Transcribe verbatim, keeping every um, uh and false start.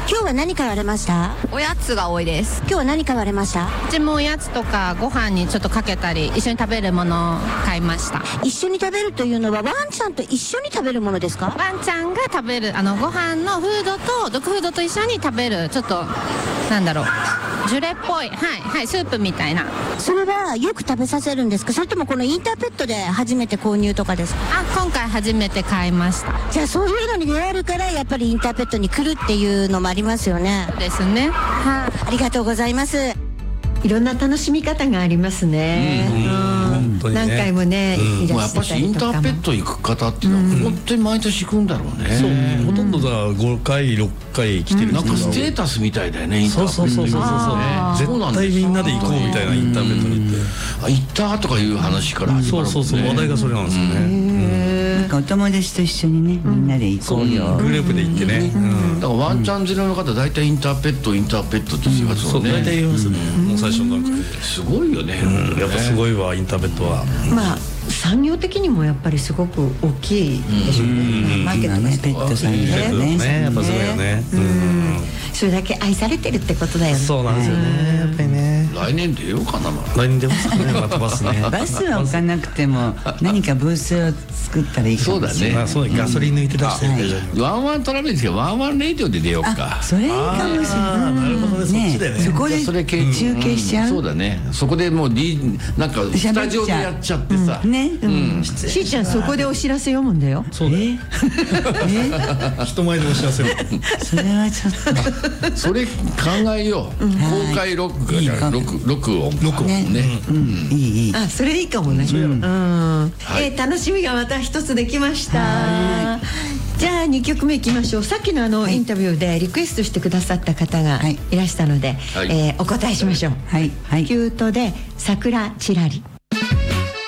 今日は何買われました？ おやつが多いです。 今日は何買われました？ うちもおやつとかご飯にちょっとかけたり一緒に食べるものを買いました。 一緒に食べるというのはワンちゃんと一緒に食べるものですか？ ワンちゃんが食べるあのご飯のフードとドッグフードと一緒に食べる、ちょっとなんだろう、ジュレっぽい、はいはい、スープみたいな。 それはよく食べさせるんですか？それともこのインターペットで初めて購入とかですか？ あ、今回初めて買いました。 じゃあそういうのに出会えるからやっぱりインターペットに来るっていうのもありますよね。 そうですね。 はい、ありがとうございます。 いろんな楽しみ方がありますね。うん、何回もね、 うん、 いらやっぱしインターペット行く方っていうのは本当に毎年行くんだろうね。 そう、ほとんどだからごかいろっかい来てる人が、 なんかステータスみたいだよね、インターペット。 そうそうそうそうそう、絶対みんなで行こうみたいなインターペットに行って、 あ、行ったとかいう話から始まる。 そうそうそう、話題がそれなんですよね。 なんかお友達と一緒にね、みんなで行こうよ、 グループで行ってね。 だからワンちゃん連れの方大体インターペットインターペットって言いますもんね。 そう、大体言いますね、もう最初の段階で。 すごいよね、 やっぱすごいわ、インターペットは。 まあ産業的にもやっぱりすごく大きいでしょうね。マーケットのペットさんペットね、やっぱすごいよね。 それだけ愛されてるってことだよね。 そうなんですよね、やっぱりね。 来年出ようかな。 来年出ますかね、またバスね。 バスは置かなくても何かブースを作ったらいいかもしれない。 そうだね、ガソリン抜いて出してる。 ワンワントラベルですけど、ワンワンレイディオで出ようか。 それいいかもしれない。 なるほどね、そっちでね。 そこでそれ中継しちゃう。 そうだね、そこでもうなんかスタジオでやっちゃってさね。 しーちゃんそこでお知らせ読むんだよ。 そうだよ。人前でお知らせを。 それはちょっとそれ考えよう。公開録録音録音ね。 いいいい。 あ、それいいかもね。え、楽しみがまた一つできました。じゃあにきょくめいきましょう。さっきのあのインタビューでリクエストしてくださった方がいらしたのでお答えしましょう。はい。キュートで桜ちらり。